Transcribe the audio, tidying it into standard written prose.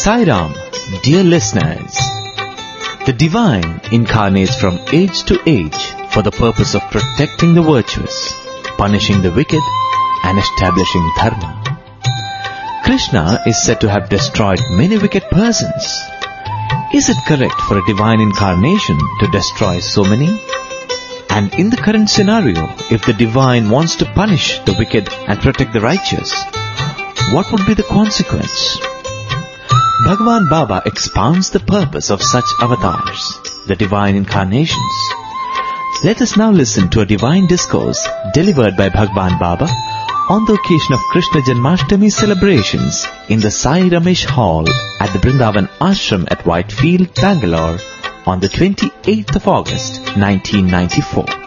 Sai Ram, dear listeners. The divine incarnates from age to age for the purpose of protecting the virtuous, punishing the wicked, and establishing dharma. Krishna is said to have destroyed many wicked persons. Is it correct for a divine incarnation to destroy so many? And in the current scenario, if the divine wants to punish the wicked and protect the righteous, what would be the consequence? Bhagwan Baba expounds the purpose of such avatars, the divine incarnations. Let us now listen to a divine discourse delivered by Bhagwan Baba on the occasion of Krishna Janmashtami celebrations in the Sai Ramesh Hall at the Brindavan Ashram at Whitefield, Bangalore on the 28th of August, 1994.